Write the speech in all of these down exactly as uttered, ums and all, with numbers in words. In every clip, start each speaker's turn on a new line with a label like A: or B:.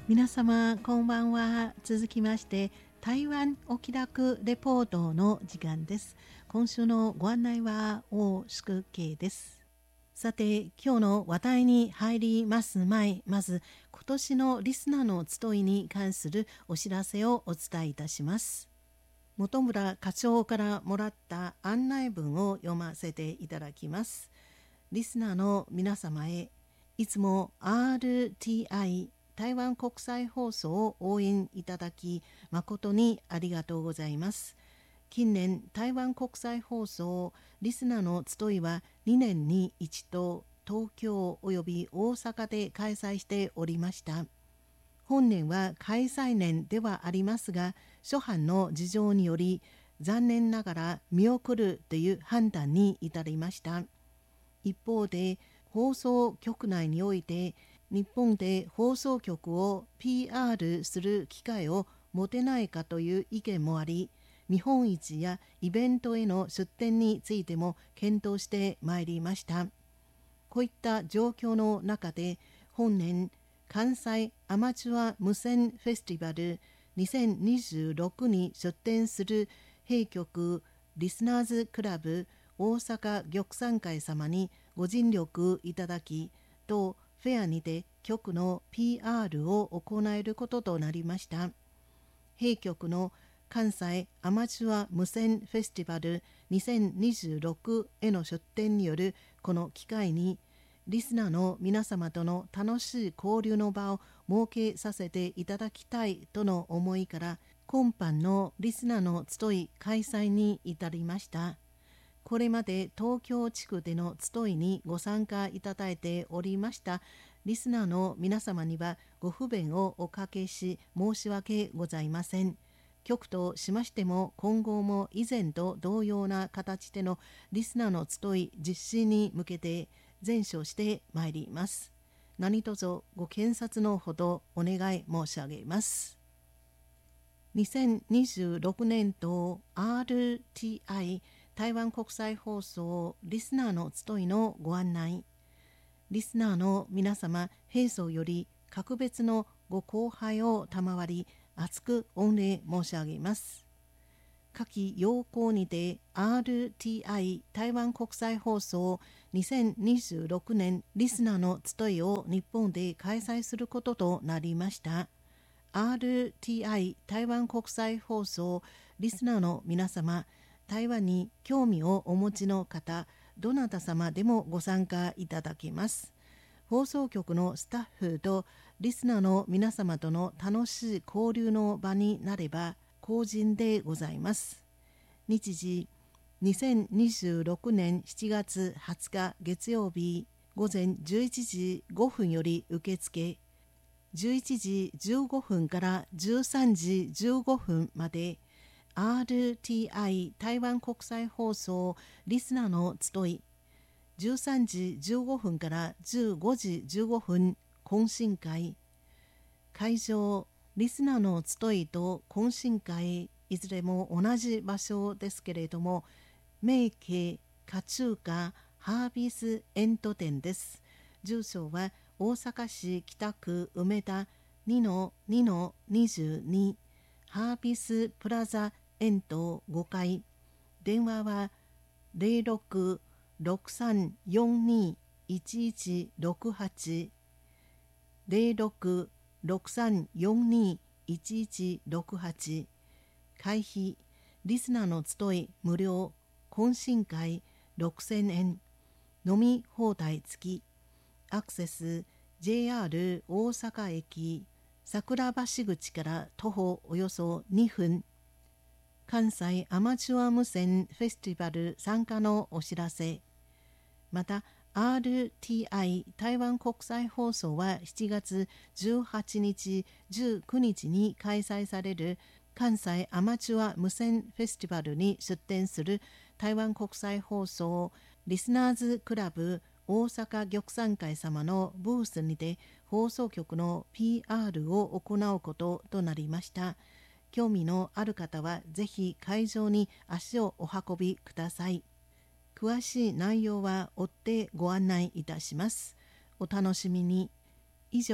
A: 皆様こんばんは。続きまして台湾お気楽レポートの時間です。今週のご案内は大宿慶です。さて今日の話題に入ります前、まず今年のリスナーの集いに関するお知らせをお伝えいたします。本村課長からもらった案内文を読ませていただきます。リスナーの皆様へ、いつも アールティーアイ 台湾国際放送を応援いただき誠にありがとうございます。近年台湾国際放送リスナーの集いはにねんに一度東京および大阪で開催しておりました。本年は開催年ではありますが、諸般の事情により残念ながら見送るという判断に至りました。一方で放送局内において日本で放送局を ピーアール する機会を持てないかという意見もあり、見本市やイベントへの出展についても検討してまいりました。こういった状況の中で本年関西アマチュア無線フェスティバルにせんにじゅうろくに出展する弊局リスナーズクラブ大阪玉山会様にご尽力いただき、同フェアにて局の ピーアール を行えることとなりました。弊局の関西アマチュア無線フェスティバルにせんにじゅうろくへの出展によるこの機会に、リスナーの皆様との楽しい交流の場を設けさせていただきたいとの思いから、今般のリスナーの集い開催に至りました。これまで東京地区での集いにご参加いただいておりましたリスナーの皆様にはご不便をおかけし申し訳ございません。局としましても今後も以前と同様な形でのリスナーの集い実施に向けて善処してまいります。何卒ご検察のほどお願い申し上げます。にせんにじゅうろくねん度 アールティーアイ 台湾国際放送リスナーの集いのご案内。リスナーの皆様平素より格別のご高配を賜り厚く御礼申し上げます。下記要項にて アールティーアイ 台湾国際放送にせんにじゅうろくねんリスナーの集いを日本で開催することとなりました。アールティーアイ 台湾国際放送リスナーの皆様、台湾に興味をお持ちの方、どなた様でもご参加いただけます。放送局のスタッフとリスナーの皆様との楽しい交流の場になれば幸甚でございます。日時にせんにじゅうろくねんしちがつはつか月曜日午前じゅういちじごふんより受付、じゅういちじじゅうごふんからじゅうさんじじゅうごふんまでアールティーアイ 台湾国際放送リスナーの集い、じゅうさんじじゅうごふんからじゅうごじじゅうごふん懇親会、会場リスナーの集いと懇親会いずれも同じ場所ですけれども、名家家中華ハービスエント店です。住所は大阪市北区梅田 にのにのにじゅうに ハービスプラザエントごかい、電話は ゼロろく ろくさんよんに いちいちろくはち ゼロろく ろくさんよんに いちいちろくはち。会費リスナーの集い無料、懇親会ろくせんえん、飲み放題付き、アクセス ジェイアール 大阪駅桜橋口から徒歩およそにふん。関西アマチュア無線フェスティバル参加のお知らせ。また アールティーアイ 台湾国際放送はしちがつじゅうはちにちじゅうくにちに開催される関西アマチュア無線フェスティバルに出展する台湾国際放送リスナーズクラブ大阪玉山会様のブースにて放送局の ピーアール を行うこととなりました。興味のある方はぜひ会場に足をお運びください。詳しい内容は追ってご案内いたします。お楽しみに。以上、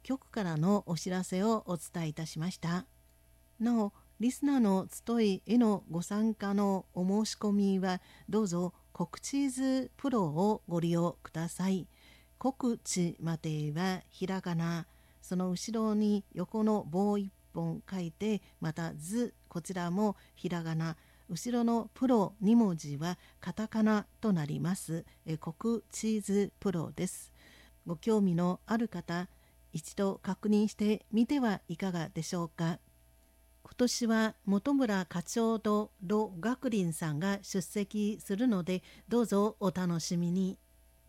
A: 局からのお知らせをお伝えいたしました。なお、リスナーの集いへのご参加のお申し込みはどうぞ告知図プロをご利用ください。告知まではひらがな、その後ろに横の棒一本書いて、また図、こちらもひらがな、後ろのプロに文字はカタカナとなります。え告知図プロです。ご興味のある方、一度確認してみてはいかがでしょうか。今年は本村課長とロ・学林さんが出席するので、どうぞお楽しみに。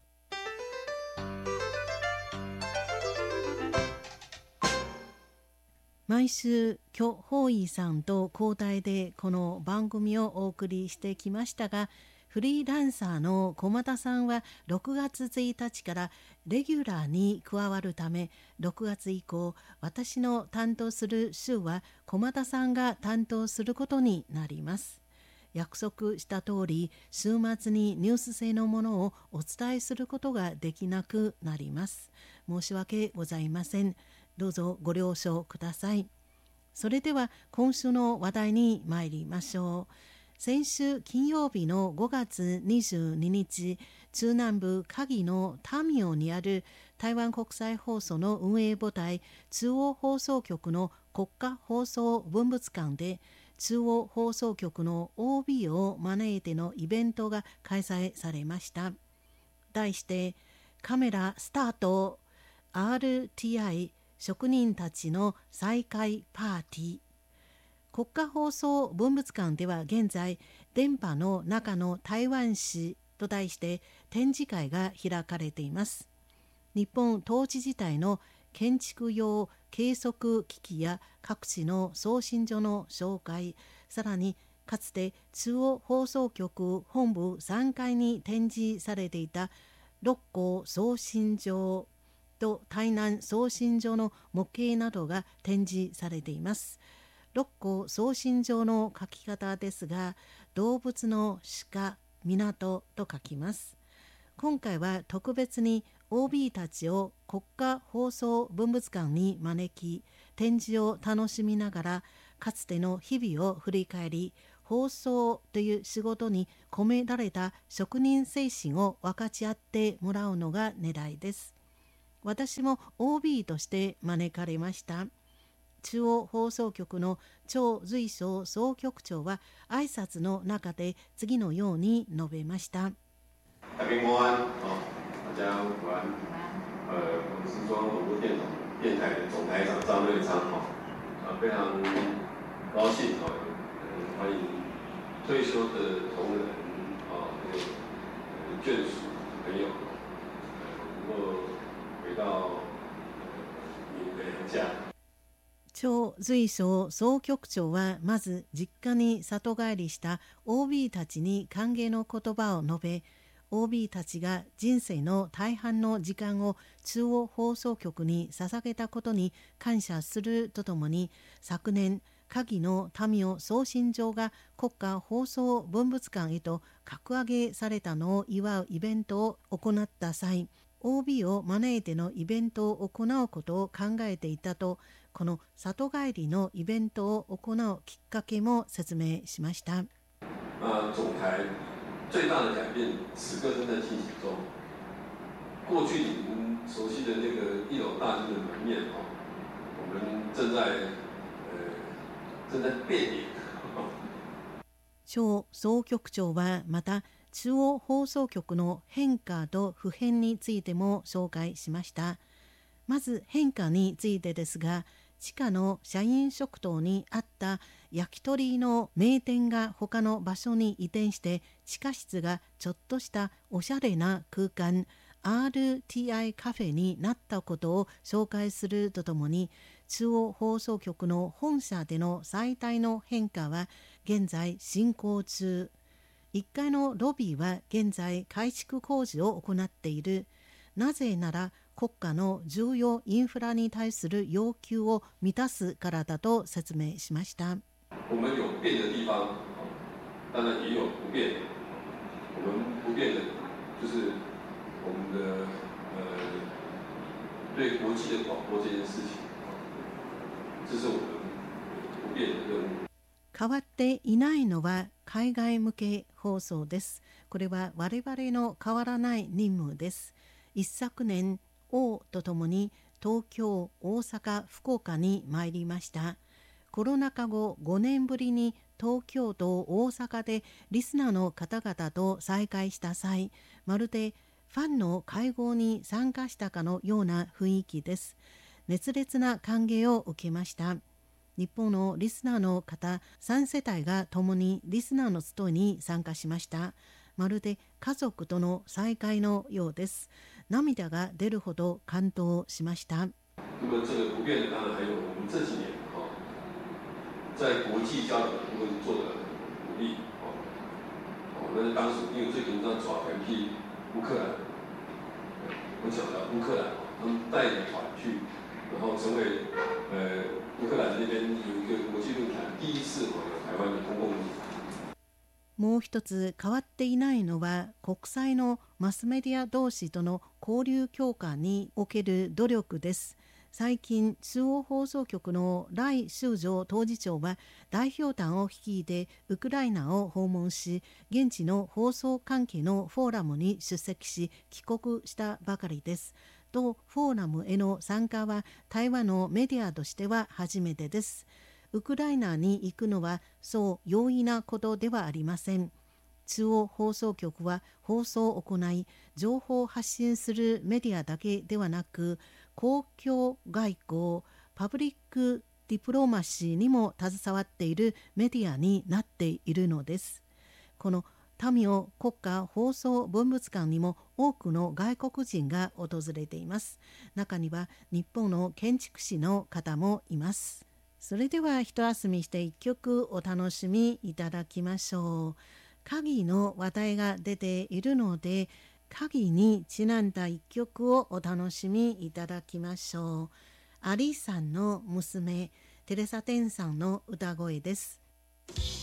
A: 毎週許法医さんと交代でこの番組をお送りしてきましたが、フリーランサーの駒田さんはろくがつついたちからレギュラーに加わるため、ろくがつ以降私の担当する週は駒田さんが担当することになります。約束した通り、週末にニュース性のものをお伝えすることができなくなります。申し訳ございません。どうぞご了承ください。それでは今週の話題に参りましょう。先週金曜日のごがつにじゅうににち、中南部嘉義のタミオにある台湾国際放送の運営母体、中央放送局の国家放送文物館で、中央放送局の オービー を招いてのイベントが開催されました。題して、カメラスタート アールティーアイ 職人たちの再会パーティー。国家放送文物館では現在、電波の中の台湾史と題して展示会が開かれています。日本統治時代の建築用計測機器や各地の送信所の紹介、さらにかつて中央放送局本部さんがいに展示されていた六甲送信場と台南送信所の模型などが展示されています。六甲送信場の書き方ですが、動物の鹿、港と書きます。今回は特別に オービー たちを国家放送文物館に招き、展示を楽しみながらかつての日々を振り返り、放送という仕事に込められた職人精神を分かち合ってもらうのが狙いです。私も オービー として招かれました。中央放送局の張瑞祥総局長は挨拶の中で次のように述べました。
B: 大家午安、大家午安。呃，我是中央广播电电台的总台长张瑞昌哈，啊，非常高兴哈，欢迎退休的同仁啊，还有眷属朋友，能够回到你的娘家。
A: 張瑞祥総局長はまず実家に里帰りした オービー たちに歓迎の言葉を述べ、 オービー たちが人生の大半の時間を中央放送局に捧げたことに感謝するとともに、昨年嘉義の民生送信場が国家放送文物館へと格上げされたのを祝うイベントを行った際、 オービー を招いてのイベントを行うことを考えていたと、この里帰りのイベントを行うきっかけも説明しました。
B: 呃，总台最大的改变此刻正在进行中。过去你们熟悉的那个一楼大厅的门面哦，我们正在呃正在变脸。
A: 張総局長はまた中央放送局の変化と不変についても紹介しました。まず変化についてですが、地下の社員食堂にあった焼き鳥の名店が他の場所に移転して地下室がちょっとしたおしゃれな空間 アールティーアイ カフェになったことを紹介するとともに、中央放送局の本社での最大の変化は現在進行中。いっかいのロビーは現在改築工事を行っている。なぜなら国家の重要インフラに対する要求を満たすからだと説明しました。
B: 我们有变的地方，当然也有不变的。我们不变的就是我们的呃对国际的广播这件事情，这是我们不变的任務。
A: 変わっていないのは海外向け放送です。これは我々の変わらない任務です。一昨年、王とともに東京、大阪、福岡に参りました。コロナ禍後ごねんぶりに東京と大阪でリスナーの方々と再会した際、まるでファンの会合に参加したかのような雰囲気です。熱烈な歓迎を受けました。日本のリスナーの方さん世帯が共にリスナーの集いに参加しました。まるで家族との再会のようです。涙が出るほど感動しました。
B: 那么这个不变的，当然还有我们这几年哈，在国际交流的部分做的努力哦。哦，那当时因为最近在抓团去乌克兰，我讲到乌克兰，他们带领团去，然后成为呃乌克兰那边有一个国际论坛，第一次哦有台湾的公共。
A: もう一つ変わっていないのは国際のマスメディア同士との交流強化における努力です。最近中央放送局の来修正当事長は代表団を率いてウクライナを訪問し、現地の放送関係のフォーラムに出席し帰国したばかりです。同フォーラムへの参加は台湾のメディアとしては初めてです。ウクライナに行くのはそう容易なことではありません。中央放送局は放送を行い、情報を発信するメディアだけではなく、公共外交、パブリックディプロマシーにも携わっているメディアになっているのです。このタミオ国家放送文物館にも多くの外国人が訪れています。中には日本の建築士の方もいます。それでは一休みして一曲お楽しみいただきましょう。鍵の話題が出ているので、鍵にちなんだ一曲をお楽しみいただきましょう。アリさんの娘、テレサ・テンさんの歌声です。